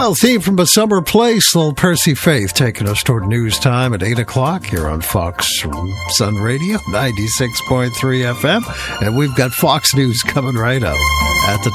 Well, theme from A Summer Place, little Percy Faith taking us toward news time at 8 o'clock here on Fox Sun Radio, 96.3 FM. And we've got Fox News coming right up at the